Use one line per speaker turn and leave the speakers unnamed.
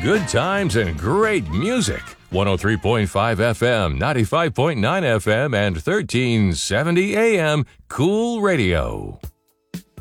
Good times and great music. 103.5 FM, 95.9 FM, and 1370 AM Cool Radio.